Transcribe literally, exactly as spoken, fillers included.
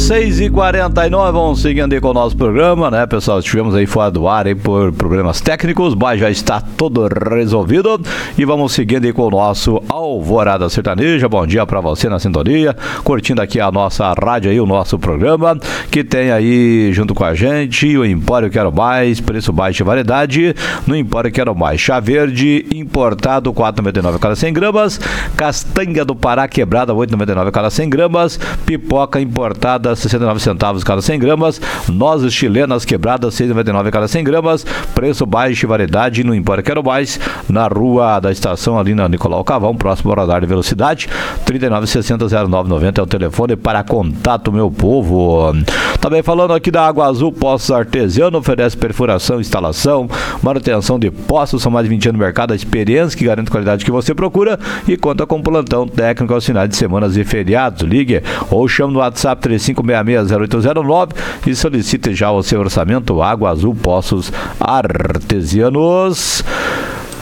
seis e quarenta e nove, vamos seguindo aí com o nosso programa, né, pessoal? Estivemos aí fora do ar aí por problemas técnicos, mas já está tudo resolvido e vamos seguindo aí com o nosso Alvorada Sertaneja. Bom dia pra você na sintonia, curtindo aqui a nossa rádio aí, o nosso programa, que tem aí junto com a gente o Empório Quero Mais, preço baixo e variedade no Empório Quero Mais. Chá verde importado quatro reais e noventa e nove centavos cada cem gramas, castanha do Pará quebrada oito reais e noventa e nove centavos cada cem gramas, pipoca importada sessenta e nove centavos cada cem gramas, nozes chilenas quebradas seis reais e noventa e nove centavos cada cem gramas, preço baixo e variedade no Empório Quero Mais, na rua da estação ali na Nicolau Cavão, próximo ao radar de velocidade. Trinta e nove sessenta zero nove noventa é o telefone para contato, meu povo. Também falando aqui da Água Azul Poços Artesiano, oferece perfuração, instalação, manutenção de poços, são mais de vinte anos no mercado, a experiência que garante a qualidade que você procura e conta com plantão técnico aos finais de semanas e feriados. Ligue ou chame no WhatsApp três cinco seis seis zero oito zero nove e solicite já o seu orçamento. Água Azul Poços Artesianos.